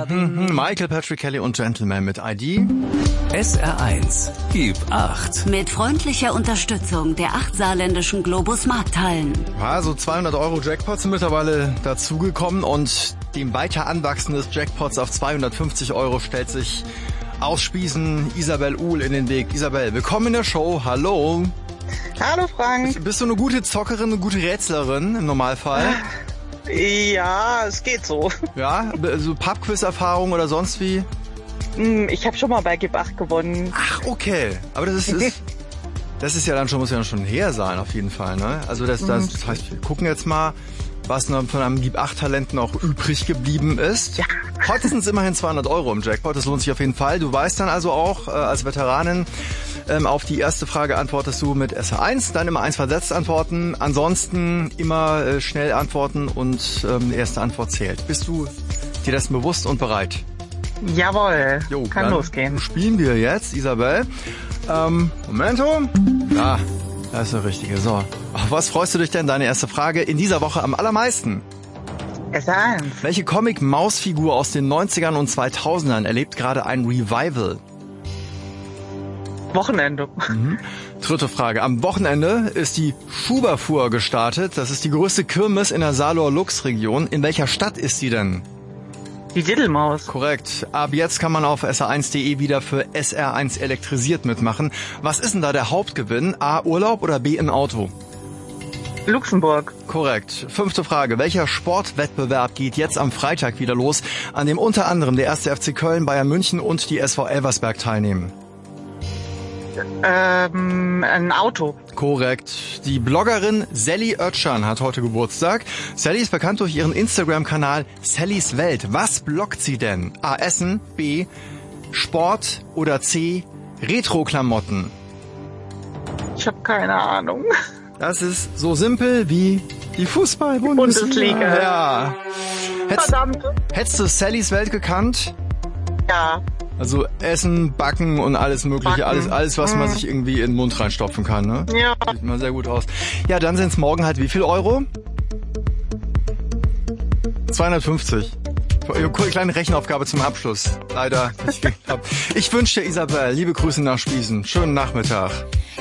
werden. Michael Patrick Kelly und Gentleman mit ID. SR1, gib 8. Mit freundlicher Unterstützung der 8 saarländischen Globus Markthallen. Ja, so 200 € Jackpots sind mittlerweile dazugekommen und dem weiter Anwachsen des Jackpots auf 250 € stellt sich aus Spiesen Isabel Uhl in den Weg. Isabel, willkommen in der Show. Hallo. Hallo Frank. Bist du eine gute Zockerin, eine gute Rätslerin im Normalfall? Ja, es geht so. Ja, so Pub-Quiz-Erfahrung oder sonst wie? Ich habe schon mal bei Gib 8 gewonnen. Ach, okay. Aber das ist ja dann schon, muss ja schon her sein, auf jeden Fall, ne? Also das heißt, wir gucken jetzt mal, was noch von einem Gib 8 Talent noch übrig geblieben ist. Ja. Heute sind es immerhin 200 € im Jackpot, das lohnt sich auf jeden Fall. Du weißt dann also auch, als Veteranin, auf die erste Frage antwortest du mit SR1, dann immer 1 versetzt antworten. Ansonsten immer schnell antworten und die erste Antwort zählt. Bist du dir dessen bewusst und bereit? Jawohl, Jo, kann losgehen. Spielen wir jetzt, Isabel. Momento. Ja, das ist der richtige. So, auf was freust du dich denn? Deine erste Frage in dieser Woche am allermeisten? SR1. Welche Comic-Mausfigur aus den 90ern und 2000ern erlebt gerade ein Revival? Wochenende. Dritte Frage. Am Wochenende ist die Schuberfuhr gestartet. Das ist die größte Kirmes in der Saarlor-Lux-Region. In welcher Stadt ist sie denn? Die Diddelmaus. Korrekt. Ab jetzt kann man auf sr1.de wieder für SR1 elektrisiert mitmachen. Was ist denn da der Hauptgewinn? A, Urlaub oder B, ein Auto? Luxemburg. Korrekt. 5. Frage. Welcher Sportwettbewerb geht jetzt am Freitag wieder los, an dem unter anderem der 1. FC Köln, Bayern München und die SV Elversberg teilnehmen? Ein Auto. Korrekt. Die Bloggerin Sally Oetschan hat heute Geburtstag. Sally ist bekannt durch ihren Instagram-Kanal Sallys Welt. Was bloggt sie denn? A. Essen, B. Sport oder C. Retro-Klamotten? Ich habe keine Ahnung. Das ist so simpel wie die Fußball-Bundesliga. Ja. Verdammt. Hättest du Sallys Welt gekannt? Ja. Also Essen, Backen und alles Mögliche, Backen. alles was man sich irgendwie in den Mund reinstopfen kann, ne? Ja. Sieht mal sehr gut aus. Ja, dann sind's morgen halt wie viel Euro? 250. Kleine Rechenaufgabe zum Abschluss. Leider nicht geklappt. Ich wünsche dir, Isabel, liebe Grüße nach Spiesen. Schönen Nachmittag.